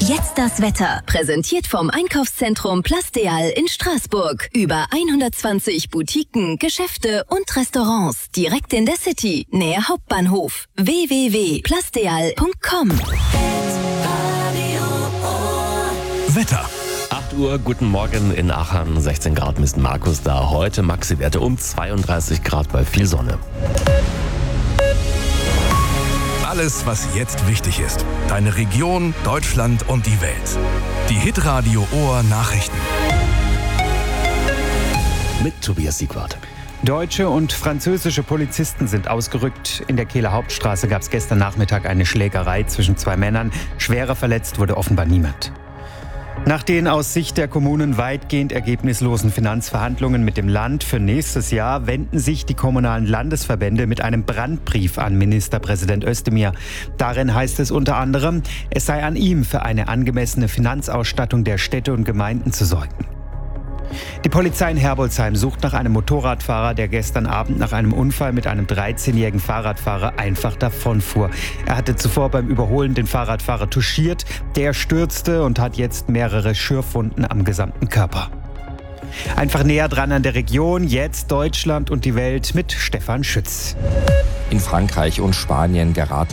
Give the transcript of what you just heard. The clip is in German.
Jetzt das Wetter. Präsentiert vom Einkaufszentrum Plasteal in Straßburg. Über 120 Boutiquen, Geschäfte und Restaurants. Direkt in der City, näher Hauptbahnhof. www.plasteal.com. Wetter. 8 Uhr, guten Morgen in Aachen, 16 Grad misst Markus da. Heute Maxi-Werte um 32 Grad bei viel Sonne. Alles, was jetzt wichtig ist. Deine Region, Deutschland und die Welt. Die Hitradio Ohr Nachrichten. Mit Tobias Siegwart. Deutsche und französische Polizisten sind ausgerückt. In der Kehler Hauptstraße gab es gestern Nachmittag eine Schlägerei zwischen zwei Männern. Schwerer verletzt wurde offenbar niemand. Nach den aus Sicht der Kommunen weitgehend ergebnislosen Finanzverhandlungen mit dem Land für nächstes Jahr wenden sich die kommunalen Landesverbände mit einem Brandbrief an Ministerpräsident Özdemir. Darin heißt es unter anderem, es sei an ihm, für eine angemessene Finanzausstattung der Städte und Gemeinden zu sorgen. Die Polizei in Herbolzheim sucht nach einem Motorradfahrer, der gestern Abend nach einem Unfall mit einem 13-jährigen Fahrradfahrer einfach davonfuhr. Er hatte zuvor beim Überholen den Fahrradfahrer touchiert, der stürzte und hat jetzt mehrere Schürfwunden am gesamten Körper. Einfach näher dran an der Region, jetzt Deutschland und die Welt mit Stefan Schütz. In Frankreich und Spanien geraten